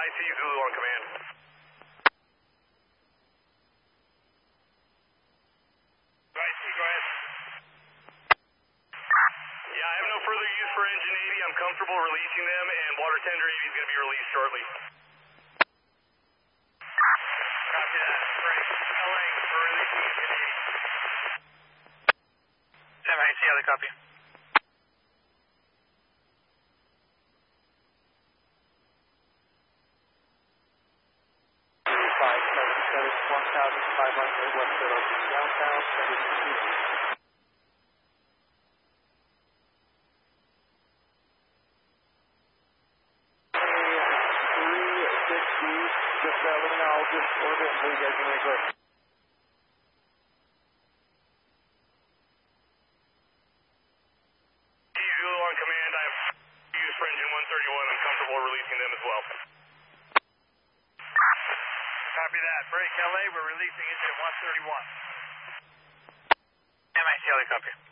MIC Zulu on command. MIC, go ahead. Yeah, I have no further use for engine 80. I'm comfortable releasing them, and water tender 80 is going to be released shortly. Copy that. Great. LA, we're releasing engine 80. MIC, other copy. Downtown, just let me know, I'll just order it until you guys can make it. Zulu on command, I have use for engine 131, I'm comfortable releasing them as well. Copy that, break LA, we're releasing engine 131. MIC, other copy.